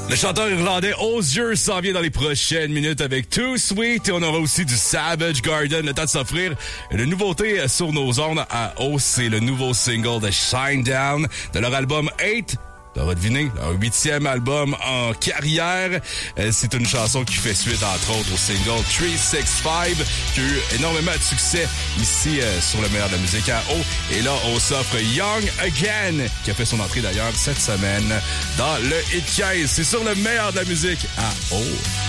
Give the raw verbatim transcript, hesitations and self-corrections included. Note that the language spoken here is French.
Le chanteur irlandais Hozier s'en vient dans les prochaines minutes avec Too Sweet et on aura aussi du Savage Garden. Le temps de s'offrir une nouveauté sur nos ondes à hausse. C'est le nouveau single de Shinedown de leur album eight. T'auras deviné, leur huitième album en carrière. C'est une chanson qui fait suite, entre autres, au single three sixty-five, qui a eu énormément de succès ici euh, sur le meilleur de la musique à haut. Et là, on s'offre Young Again, qui a fait son entrée d'ailleurs cette semaine dans le Hit quinze. C'est sur le meilleur de la musique à haut.